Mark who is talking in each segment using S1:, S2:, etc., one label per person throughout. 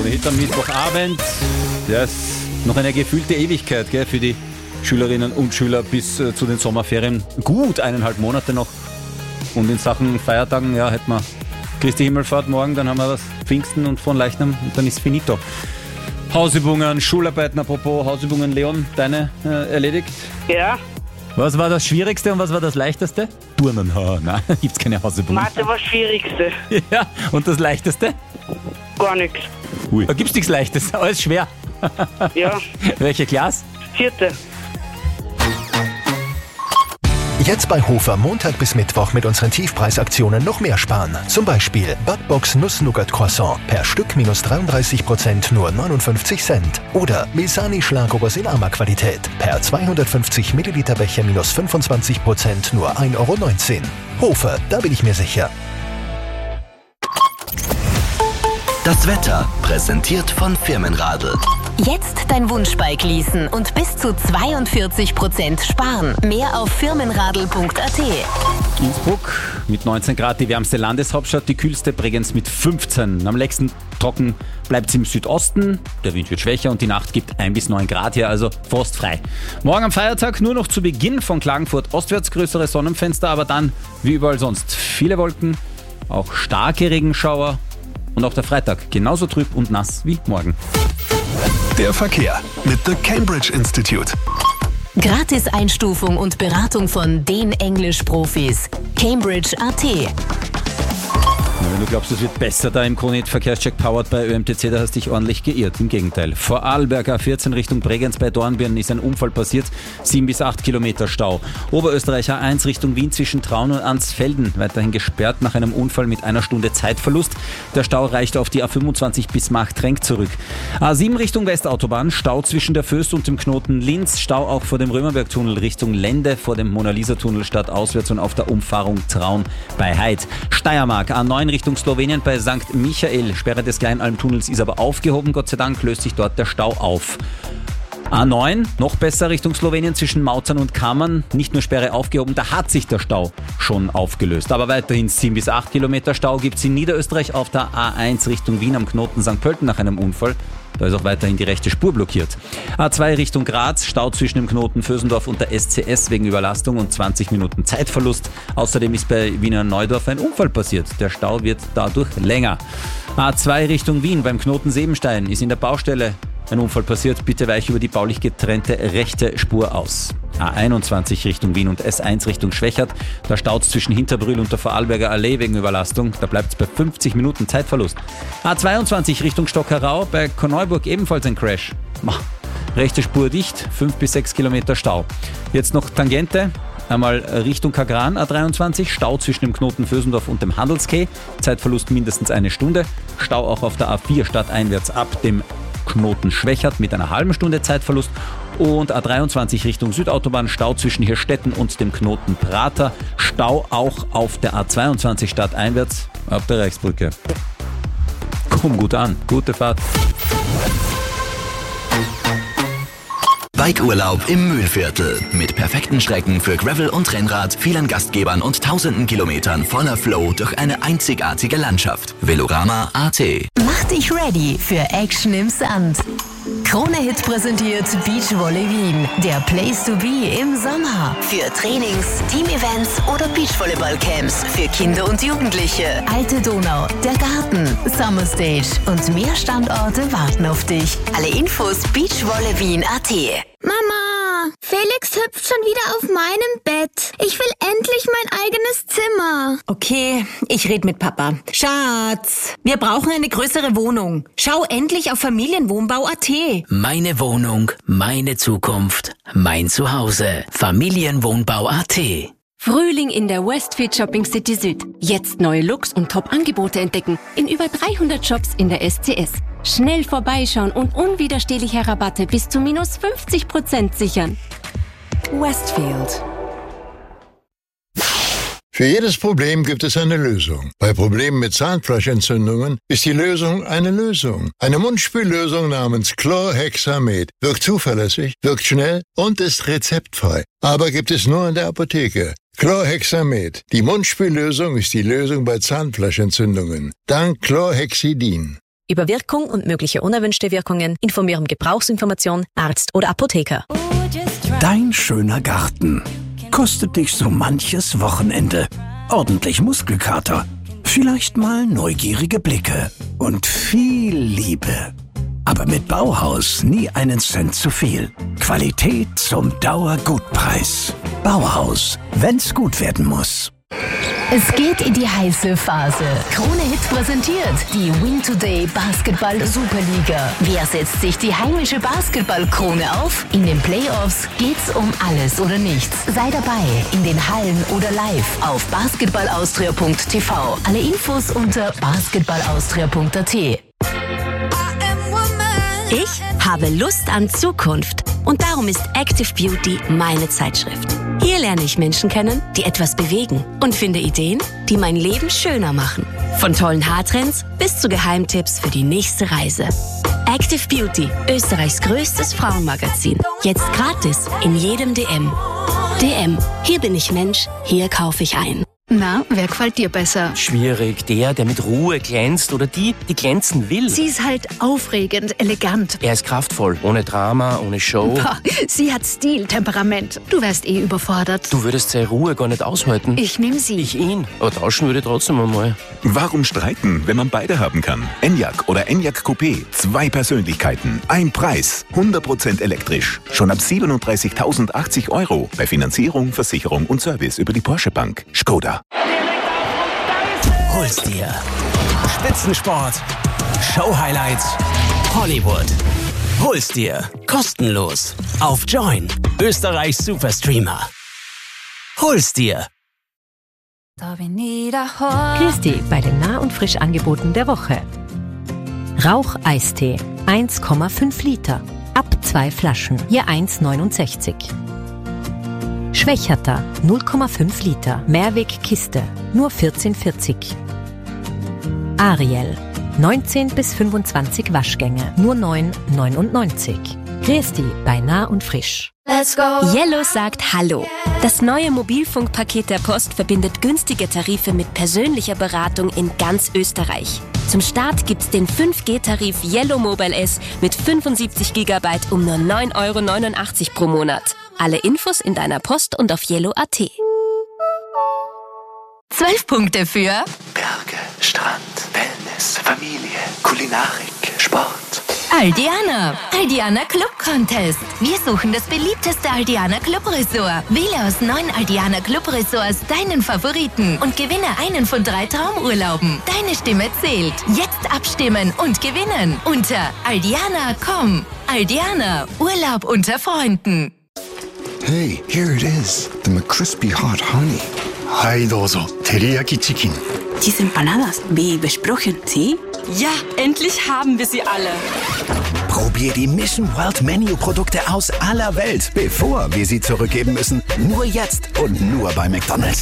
S1: Hit am Mittwochabend. Das ist noch eine gefühlte Ewigkeit, gell, für die Schülerinnen und Schüler bis zu den Sommerferien. Gut 1,5 Monate noch. Und in Sachen Feiertagen, ja, hätten wir Christi Himmelfahrt morgen, dann haben wir was Pfingsten und von Leichnam und dann ist finito. Hausübungen, Schularbeiten, apropos Hausübungen, Leon, deine erledigt?
S2: Ja.
S1: Was war das Schwierigste und was war das Leichteste? Turnen, nein, gibt's keine Hausübungen.
S2: Mathe war das Schwierigste.
S1: Ja, und das Leichteste?
S2: Gar nichts.
S1: Da gibt's nichts Leichtes, alles schwer.
S2: Ja.
S1: Welche Klasse?
S2: 4.
S3: Jetzt bei Hofer Montag bis Mittwoch mit unseren Tiefpreisaktionen noch mehr sparen. Zum Beispiel Budbox Nuss-Nougat-Croissant per Stück minus 33% nur 59 Cent. Oder Mesani Schlagobers in armer Qualität per 250 Milliliter Becher minus 25% nur 1,19 Euro. Hofer, da bin ich mir sicher.
S4: Das Wetter präsentiert von Firmenradl.
S5: Jetzt dein Wunschbike leasen und bis zu 42% sparen. Mehr auf firmenradl.at.
S1: Innsbruck mit 19 Grad, die wärmste Landeshauptstadt, die kühlste Bregenz mit 15. Am nächsten trocken bleibt es im Südosten, der Wind wird schwächer und die Nacht gibt 1 bis 9 Grad hier, also frostfrei. Morgen am Feiertag nur noch zu Beginn von Klagenfurt ostwärts größere Sonnenfenster, aber dann wie überall sonst viele Wolken, auch starke Regenschauer und auch der Freitag genauso trüb und nass wie morgen.
S6: Der Verkehr mit The Cambridge Institute.
S5: Gratis Einstufung und Beratung von den Englisch-Profis. Cambridge.at.
S1: Wenn du glaubst, es wird besser da im Kronit-Verkehrscheck powered bei ÖMTC, da hast du dich ordentlich geirrt. Im Gegenteil. Vor Arlberg A14 Richtung Bregenz bei Dornbirn ist ein Unfall passiert. 7 bis 8 Kilometer Stau. Oberösterreich A1 Richtung Wien zwischen Traun und Ansfelden. Weiterhin gesperrt nach einem Unfall mit 1 Stunde Zeitverlust. Der Stau reicht auf die A25 bis Marktrenk zurück. A7 Richtung Westautobahn. Stau zwischen der Föst und dem Knoten Linz. Stau auch vor dem Römerbergtunnel Richtung Lende. Vor dem Mona-Lisa-Tunnel stadtauswärts und auf der Umfahrung Traun bei Heid. Steiermark A9 Richtung Slowenien bei St. Michael. Sperre des Kleinalmtunnels ist aber aufgehoben. Gott sei Dank löst sich dort der Stau auf. A9, noch besser Richtung Slowenien zwischen Mauzern und Kammern. Nicht nur Sperre aufgehoben, da hat sich der Stau schon aufgelöst. Aber weiterhin 7 bis 8 Kilometer Stau gibt es in Niederösterreich auf der A1 Richtung Wien am Knoten St. Pölten nach einem Unfall. Da ist auch weiterhin die rechte Spur blockiert. A2 Richtung Graz, Stau zwischen dem Knoten Vösendorf und der SCS wegen Überlastung und 20 Minuten Zeitverlust. Außerdem ist bei Wiener Neudorf ein Unfall passiert. Der Stau wird dadurch länger. A2 Richtung Wien beim Knoten Sebenstein ist in der Baustelle ein Unfall passiert. Bitte weich über die baulich getrennte rechte Spur aus. A21 Richtung Wien und S1 Richtung Schwächert. Da staut es zwischen Hinterbrühl und der Vorarlberger Allee wegen Überlastung. Da bleibt es bei 50 Minuten Zeitverlust. A22 Richtung Stockerau bei Korneuburg ebenfalls ein Crash. Rechte Spur dicht, 5 bis 6 Kilometer Stau. Jetzt noch Tangente. Einmal Richtung Kagran, A23, Stau zwischen dem Knoten Vösendorf und dem Handelskeh. Zeitverlust mindestens 1 Stunde. Stau auch auf der A4 stadteinwärts ab dem Knoten Schwächert mit einer halben Stunde Zeitverlust. Und A23 Richtung Südautobahn, Stau zwischen Hirstetten und dem Knoten Prater. Stau auch auf der A22 stadteinwärts ab der Reichsbrücke. Komm gut an, gute Fahrt.
S4: Bikeurlaub im Mühlviertel. Mit perfekten Strecken für Gravel und Rennrad, vielen Gastgebern und tausenden Kilometern voller Flow durch eine einzigartige Landschaft. Velorama.at.
S5: Mach dich ready für Action im Sand. Krone Hit präsentiert Beachvolley Wien, der Place to be im Sommer. Für Trainings, Teamevents oder Beachvolleyballcamps für Kinder und Jugendliche. Alte Donau, der Garten, Summer Stage und mehr Standorte warten auf dich. Alle Infos beachvolleywien.at.
S7: Mama, Felix hüpft schon wieder auf meinem Bett. Ich will endlich mein eigenes Zimmer.
S8: Okay, ich red mit Papa. Schatz, wir brauchen eine größere Wohnung. Schau endlich auf Familienwohnbau.at.
S9: Meine Wohnung, meine Zukunft, mein Zuhause. Familienwohnbau.at.
S10: Frühling in der Westfield Shopping City Süd. Jetzt neue Looks und Top-Angebote entdecken in über 300 Shops in der SCS. Schnell vorbeischauen und unwiderstehliche Rabatte bis zu minus 50% sichern. Westfield.
S11: Für jedes Problem gibt es eine Lösung. Bei Problemen mit Zahnfleischentzündungen ist die Lösung eine Lösung. Eine Mundspüllösung namens Chlorhexamed wirkt zuverlässig, wirkt schnell und ist rezeptfrei. Aber gibt es nur in der Apotheke. Chlorhexamed. Die Mundspüllösung ist die Lösung bei Zahnfleischentzündungen. Dank Chlorhexidin.
S12: Über Wirkung und mögliche unerwünschte Wirkungen informieren Gebrauchsinformation, Arzt oder Apotheker.
S13: Dein schöner Garten kostet dich so manches Wochenende. Ordentlich Muskelkater, vielleicht mal neugierige Blicke und viel Liebe. Aber mit Bauhaus nie einen Cent zu viel. Qualität zum Dauergutpreis. Bauhaus, wenn's gut werden muss.
S5: Es geht in die heiße Phase. Krone Hit präsentiert die Win Today Basketball Superliga. Wer setzt sich die heimische Basketballkrone auf? In den Playoffs geht's um alles oder nichts. Sei dabei, in den Hallen oder live auf basketballaustria.tv. Alle Infos unter basketballaustria.at.
S10: Ich habe Lust an Zukunft und darum ist Active Beauty meine Zeitschrift. Hier lerne ich Menschen kennen, die etwas bewegen und finde Ideen, die mein Leben schöner machen. Von tollen Haartrends bis zu Geheimtipps für die nächste Reise. Active Beauty, Österreichs größtes Frauenmagazin. Jetzt gratis in jedem DM. DM, hier bin ich Mensch, hier kaufe ich ein.
S14: Na, wer gefällt dir besser?
S15: Schwierig. Der mit Ruhe glänzt oder die glänzen will.
S14: Sie ist halt aufregend, elegant.
S15: Er ist kraftvoll, ohne Drama, ohne Show.
S14: Boah, sie hat Stil, Temperament. Du wärst überfordert.
S15: Du würdest seine Ruhe gar nicht aushalten.
S14: Ich nehme sie.
S15: Ich ihn. Aber tauschen würde trotzdem einmal.
S16: Warum streiten, wenn man beide haben kann? Enyaq oder Enyaq Coupé. 2 Persönlichkeiten, ein Preis. 100% elektrisch. Schon ab 37.080 €. Bei Finanzierung, Versicherung und Service über die Porsche Bank. Skoda.
S9: Hol's dir. Spitzensport, Show-Highlights, Hollywood. Hol's dir. Kostenlos. Auf Join. Österreichs Superstreamer. Hol's dir.
S17: Grüß dich bei den Nah- und Frischangeboten der Woche. Rauch-Eistee 1,5 Liter. Ab 2 Flaschen, je 1,69. Schwächerter 0,5 Liter. Mehrwegkiste, nur 14,40. Ariel 19 bis 25 Waschgänge, nur 9,99. Grüß dich bei Nah und Frisch.
S10: Let's go. Yellow sagt Hallo. Das neue Mobilfunkpaket der Post verbindet günstige Tarife mit persönlicher Beratung in ganz Österreich. Zum Start gibt's den 5G-Tarif Yellow Mobile S mit 75 GB um nur 9,89 € pro Monat. Alle Infos in deiner Post und auf yellow.at.
S5: 12 Punkte für
S18: Berge, Strand, Wellness, Familie, Kulinarik, Sport.
S5: Aldiana. Aldiana Club Contest. Wir suchen das beliebteste Aldiana Club Resort. Wähle aus 9 Aldiana Club Resorts deinen Favoriten und gewinne einen von 3 Traumurlauben. Deine Stimme zählt. Jetzt abstimmen und gewinnen unter aldiana.com. Aldiana. Urlaub unter Freunden.
S19: Hey, here it is. The McCrispy Hot Honey. Hi, dozo. Teriyaki Chicken.
S20: Diese Empanadas, wie besprochen, ¿sí?
S21: Ja, endlich haben wir sie alle.
S13: Probier die Mission World Menu Produkte aus aller Welt, bevor wir sie zurückgeben müssen. Nur jetzt und nur bei McDonald's.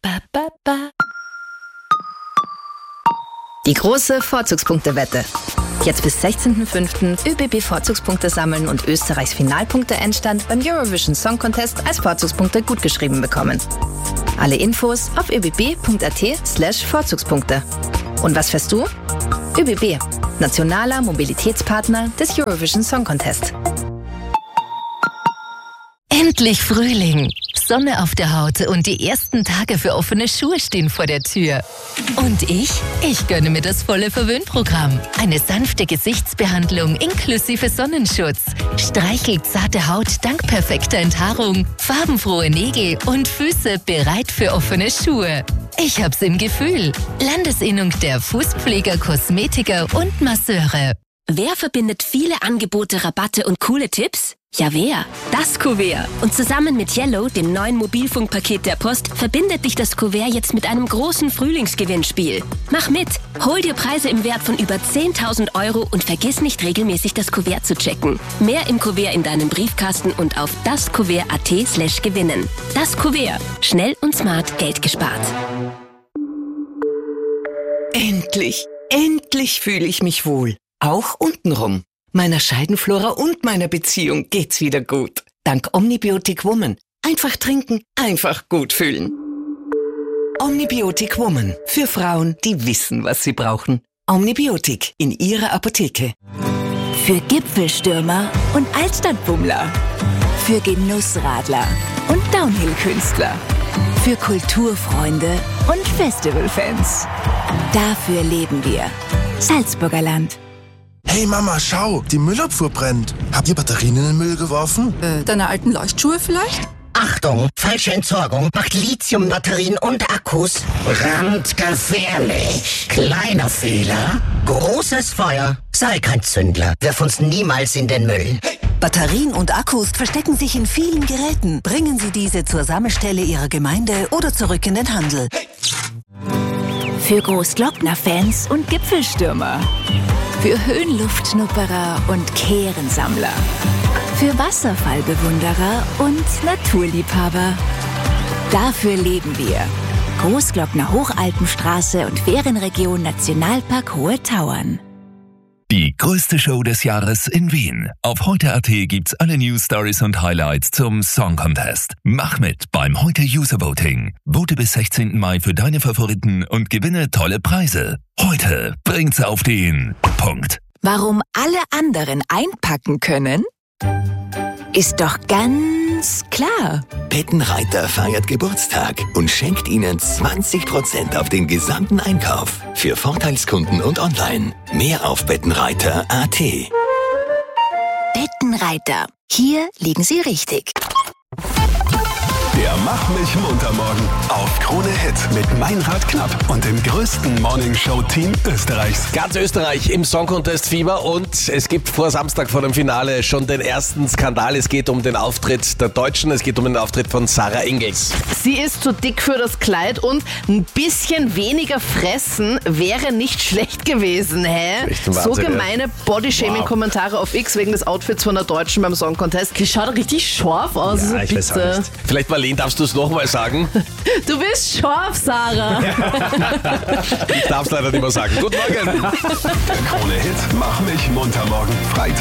S12: Die große Vorzugspunktewette. Jetzt bis 16.05. ÖBB-Vorzugspunkte sammeln und Österreichs Finalpunkte-Endstand beim Eurovision Song Contest als Vorzugspunkte gutgeschrieben bekommen. Alle Infos auf öbb.at/Vorzugspunkte. Und was fährst du? ÖBB, nationaler Mobilitätspartner des Eurovision Song Contest.
S5: Endlich Frühling. Sonne auf der Haut und die ersten Tage für offene Schuhe stehen vor der Tür. Und ich gönne mir das volle Verwöhnprogramm. Eine sanfte Gesichtsbehandlung inklusive Sonnenschutz. Streichelt zarte Haut dank perfekter Enthaarung. Farbenfrohe Nägel und Füße bereit für offene Schuhe. Ich hab's im Gefühl. Landesinnung der Fußpfleger, Kosmetiker und Masseure.
S10: Wer verbindet viele Angebote, Rabatte und coole Tipps? Ja, wer? Das Kuvert. Und zusammen mit Yellow, dem neuen Mobilfunkpaket der Post, verbindet dich das Kuvert jetzt mit einem großen Frühlingsgewinnspiel. Mach mit! Hol dir Preise im Wert von über 10.000 € und vergiss nicht regelmäßig das Kuvert zu checken. Mehr im Kuvert in deinem Briefkasten und auf daskuvert.at/gewinnen. Das Kuvert. Schnell und smart Geld gespart.
S22: Endlich fühle ich mich wohl. Auch untenrum. Meiner Scheidenflora und meiner Beziehung geht's wieder gut. Dank Omnibiotic Woman. Einfach trinken, einfach gut fühlen. Omnibiotic Woman. Für Frauen, die wissen, was sie brauchen. Omnibiotik in Ihrer Apotheke.
S2: Für Gipfelstürmer und Altstadtbummler. Für Genussradler und Downhill-Künstler. Für Kulturfreunde und Festivalfans. Dafür leben wir. Salzburger Land.
S3: Hey Mama, schau, die Müllabfuhr brennt. Habt ihr Batterien in den Müll geworfen?
S23: Deine alten Leuchtschuhe vielleicht?
S24: Achtung, falsche Entsorgung macht Lithiumbatterien und Akkus brandgefährlich. Kleiner Fehler, großes Feuer. Sei kein Zündler, wirf uns niemals in den Müll.
S25: Batterien und Akkus verstecken sich in vielen Geräten. Bringen Sie diese zur Sammelstelle Ihrer Gemeinde oder zurück in den Handel.
S2: Für Großglockner-Fans und Gipfelstürmer. Für Höhenluftschnupperer und Kehrensammler. Für Wasserfallbewunderer und Naturliebhaber. Dafür leben wir. Großglockner Hochalpenstraße und Ferienregion Nationalpark Hohe Tauern.
S26: Die größte Show des Jahres in Wien. Auf heute.at gibt's alle News, Stories und Highlights zum Song Contest. Mach mit beim Heute User Voting. Vote bis 16. Mai für deine Favoriten und gewinne tolle Preise. Heute bringt's auf den Punkt.
S2: Warum alle anderen einpacken können? Ist doch ganz klar.
S27: Bettenreiter feiert Geburtstag und schenkt Ihnen 20% auf den gesamten Einkauf. Für Vorteilskunden und online. Mehr auf bettenreiter.at.
S2: Bettenreiter. Hier liegen Sie richtig.
S6: Der Mach mich munter morgen auf Krone Hit mit Meinrad Knapp und dem größten Morningshow-Team Österreichs.
S28: Ganz Österreich im Song Contest Fieber und es gibt vor Samstag vor dem Finale schon den ersten Skandal. Es geht um den Auftritt der Deutschen, es geht um den Auftritt von Sarah Engels.
S29: Sie ist zu dick für das Kleid und ein bisschen weniger fressen wäre nicht schlecht gewesen, hä?
S28: Wahnsinn,
S29: so gemeine Bodyshaming-Kommentare auf X wegen des Outfits von der Deutschen beim Song Contest. Die schaut richtig scharf aus,
S28: Ja,
S29: also
S28: ich weiß auch nicht. Vielleicht Marlene, darfst du es nochmal sagen?
S29: Du bist scharf, Sarah.
S28: Ich darf es leider nicht mehr sagen. Guten Morgen.
S6: Der Krone Hit Mach mich munter morgen Freitag